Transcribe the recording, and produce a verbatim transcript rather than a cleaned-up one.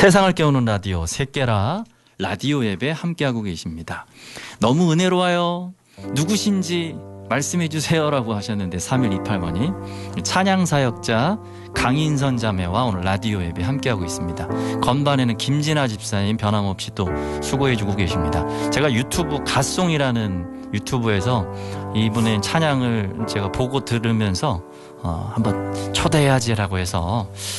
세상을 깨우는 라디오 새깨라 라디오 앱에 함께하고 계십니다. 너무 은혜로워요. 누구신지 말씀해 주세요라고 하셨는데 삼일이팔 번이 찬양사역자 강인선 자매와 오늘 라디오 앱에 함께하고 있습니다. 건반에는 김진아 집사님 변함없이 또 수고해주고 계십니다. 제가 유튜브 갓송이라는 유튜브에서 이분의 찬양을 제가 보고 들으면서 어, 한번 초대해야지라고 해서